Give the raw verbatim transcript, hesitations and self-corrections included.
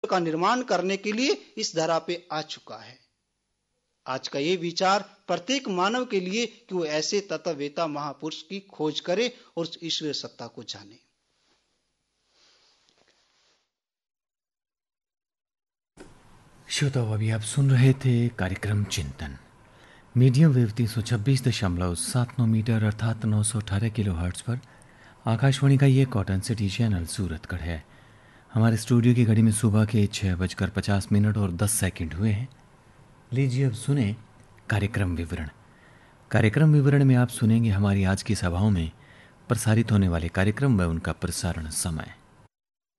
का निर्माण करने के लिए इस धरा पे आ चुका है। आज का ये विचार प्रत्येक मानव के लिए कि वो ऐसे तत्ववेता महापुरुष की खोज करे और उस ईश्वरीय सत्ता को जाने। श्रोताओ, अभी आप सुन रहे थे कार्यक्रम चिंतन। मीडियम वेव तीन सौ छब्बीस दशमलव सात नौ मीटर अर्थात नौ सौ अठारह किलो हर्ट्ज पर आकाशवाणी का ये कॉटन सिटी चैनल सूरतगढ़ है। हमारे स्टूडियो की घड़ी में सुबह के छः बजकर पचास मिनट और दस सेकंड हुए हैं। लीजिए अब सुने कार्यक्रम विवरण। कार्यक्रम विवरण में आप सुनेंगे हमारी आज की सभाओं में प्रसारित होने वाले कार्यक्रम व उनका प्रसारण समय।